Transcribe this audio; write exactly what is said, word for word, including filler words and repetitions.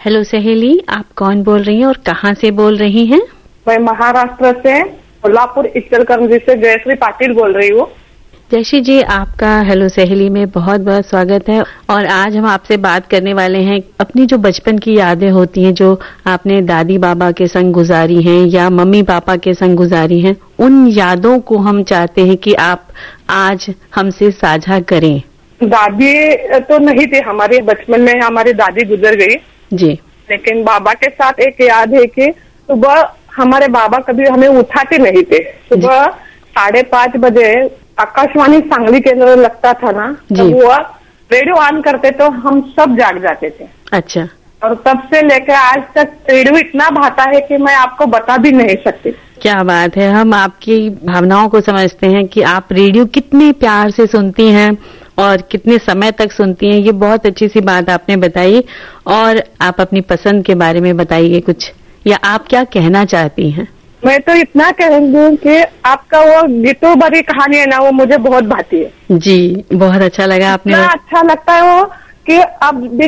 Hello सहेली, आप कौन बोल रही हैं और कहाँ से बोल रही हैं? मैं महाराष्ट्र से कोल्हापुर इचलकरंजी से जयश्री पाटिल बोल रही हूँ। जयश्री जी, आपका हेलो सहेली में बहुत बहुत स्वागत है। और आज हम आपसे बात करने वाले हैं अपनी जो बचपन की यादें होती हैं, जो आपने दादी बाबा के संग गुजारी हैं या मम्मी पापा के संग गुजारी हैं, उन यादों को हम चाहते हैं कि आप आज हमसे साझा करें। दादी तो नहीं थे हमारे बचपन में, हमारी दादी गुजर गई जी, लेकिन बाबा के साथ एक याद है कि सुबह हमारे बाबा कभी हमें उठाते नहीं थे। सुबह साढ़े पाँच बजे आकाशवाणी सांगली केंद्र लगता था ना, जब वो रेडियो ऑन करते तो हम सब जाग जाते थे। अच्छा। और तब से लेकर आज तक रेडियो इतना भाता है कि मैं आपको बता भी नहीं सकती। क्या बात है, हम आपकी भावनाओं को समझते हैं कि आप रेडियो कितने प्यार से सुनती हैं और कितने समय तक सुनती हैं। ये बहुत अच्छी सी बात आपने बताई। और आप अपनी पसंद के बारे में बताइए कुछ, या आप क्या कहना चाहती हैं? मैं तो इतना कहूंगी कि आपका वो गीतों भरी कहानी है ना, वो मुझे बहुत भाती है। जी, बहुत अच्छा लगा आपने। इतना अच्छा लगता है वो कि अब